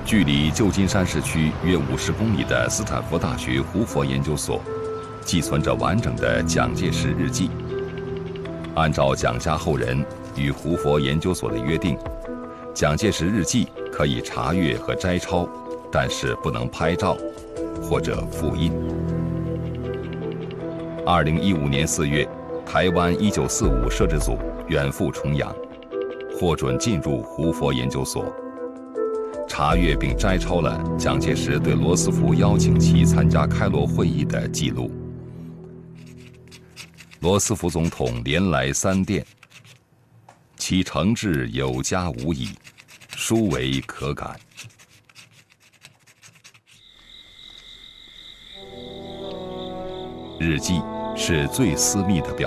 距离旧金山市区约50公里的斯坦福大学胡佛研究所，寄存着完整的蒋介石日记。按照蒋家后人与胡佛研究所的约定，蒋介石日记可以查阅和摘抄，但是不能拍照或者复印。2015年4月，台湾1945摄制组远赴重阳，获准进入胡佛研究所，查阅并摘抄了蒋介石对罗斯福邀请其参加开罗会议的记录。罗斯福总统连来3电，其诚挚有加无已，殊为可感。日记是最私密的表